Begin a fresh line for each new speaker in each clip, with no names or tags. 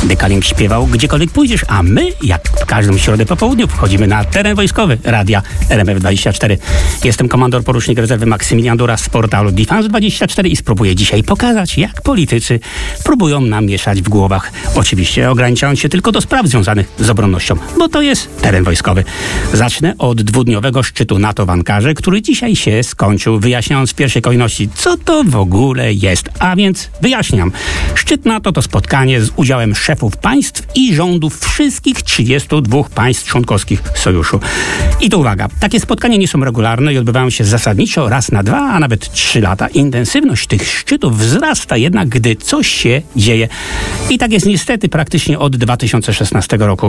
Dekaling śpiewał Gdziekolwiek pójdziesz, a my, jak w każdą środę po południu, wchodzimy na teren wojskowy radia RMF24. Jestem komandor porucznik rezerwy Maksymilian Duras z portalu Defense24 i spróbuję dzisiaj pokazać, jak politycy próbują nam mieszać w głowach. Oczywiście ograniczając się tylko do spraw związanych z obronnością, bo to jest teren wojskowy. Zacznę od dwudniowego szczytu NATO w Ankarze, który dzisiaj się skończył, wyjaśniając w pierwszej kolejności, co to w ogóle jest. A więc wyjaśniam. Szczyt NATO to spotkanie z udziałem szefów państw i rządów wszystkich 32 państw członkowskich sojuszu. I to uwaga, takie spotkania nie są regularne i odbywają się zasadniczo raz na 2, a nawet 3 lata. Intensywność tych szczytów wzrasta jednak, gdy coś się dzieje. I tak jest niestety praktycznie od 2016 roku.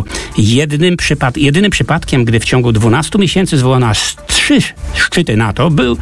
Jedynym przypadkiem, gdy w ciągu 12 miesięcy zwołano aż 3 szczyty NATO, był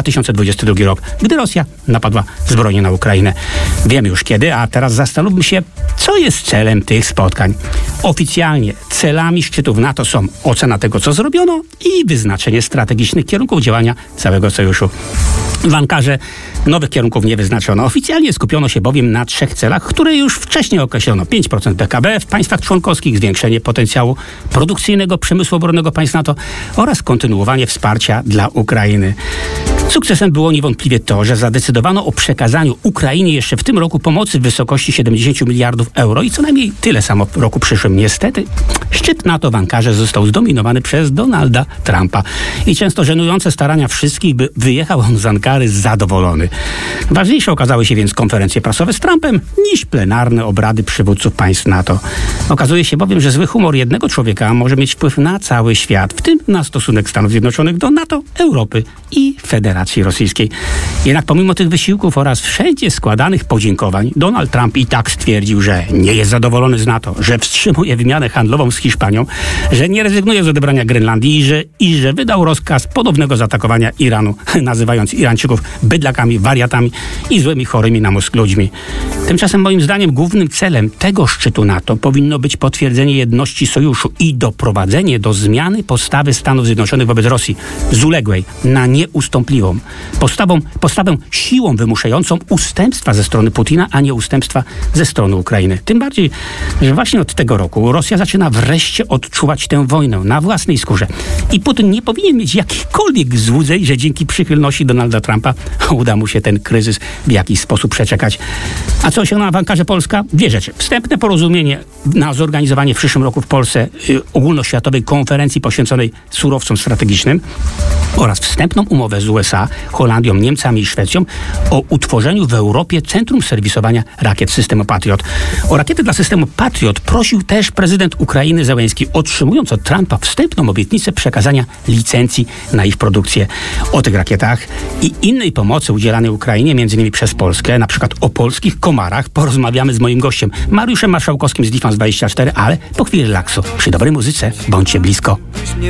2022 rok, gdy Rosja napadła zbrojnie na Ukrainę. Wiemy już kiedy, a teraz zastanówmy się, co jest celem tych spotkań. Oficjalnie celami szczytów NATO są ocena tego, co zrobiono i wyznaczenie strategicznych kierunków działania całego sojuszu. W Ankarze nowych kierunków nie wyznaczono. Oficjalnie skupiono się bowiem na 3 celach, które już wcześniej określono. 5% PKB w państwach członkowskich, zwiększenie potencjału produkcyjnego przemysłu obronnego państw NATO oraz kontynuowanie wsparcia dla Ukrainy. Sukcesem było niewątpliwie to, że zadecydowano o przekazaniu Ukrainie jeszcze w tym roku pomocy w wysokości 70 miliardów euro i co najmniej tyle samo w roku przyszłym. Niestety szczyt NATO w Ankarze został zdominowany przez Donalda Trumpa i często żenujące starania wszystkich, by wyjechał on z Ankary zadowolony. Ważniejsze okazały się więc konferencje prasowe z Trumpem niż plenarne obrady przywódców państw NATO. Okazuje się bowiem, że zły humor jednego człowieka może mieć wpływ na cały świat, w tym na stosunek Stanów Zjednoczonych do NATO, Europy i Federacji Rosyjskiej. Jednak pomimo tych wysiłków oraz wszędzie składanych podziękowań, Donald Trump i tak stwierdził, że nie jest zadowolony z NATO, że wstrzymuje wymianę handlową z Hiszpanią, że nie rezygnuje z odebrania Grenlandii i że wydał rozkaz ponownego zaatakowania Iranu, nazywając Irańczyków bydlakami, wariatami i złymi, chorymi na mózg ludźmi. Tymczasem moim zdaniem głównym celem tego szczytu NATO powinno być potwierdzenie jedności sojuszu i doprowadzenie do zmiany postawy Stanów Zjednoczonych wobec Rosji z uległej na nieustępliwą. Postawę siłą wymuszającą ustępstwa ze strony Putina, a nie ustępstwa ze strony Ukrainy. Tym bardziej, że właśnie od tego roku Rosja zaczyna wreszcie odczuwać tę wojnę na własnej skórze. I Putin nie powinien mieć jakichkolwiek złudzeń, że dzięki przychylności Donalda Trumpa uda mu się ten kryzys w jakiś sposób przeczekać. A co osiągnęła w Ankarze Polska? 2 rzeczy. Wstępne porozumienie na zorganizowanie w przyszłym roku w Polsce ogólnoświatowej konferencji poświęconej surowcom strategicznym oraz wstępną umowę z USA, Holandią, Niemcami i Szwecją o utworzeniu w Europie centrum serwisowania rakiet systemu Patriot. O rakiety dla systemu Patriot prosił też prezydent Ukrainy Zełenski, otrzymując od Trumpa wstępną obietnicę przekazania licencji na ich produkcję. O tych rakietach i innej pomocy udzielanej Ukrainie, m.in. przez Polskę, na przykład o polskich komarach, porozmawiamy z moim gościem, Mariuszem Marszałkowskim z Defense24, ale po chwili relaksu. Przy dobrej muzyce bądźcie blisko.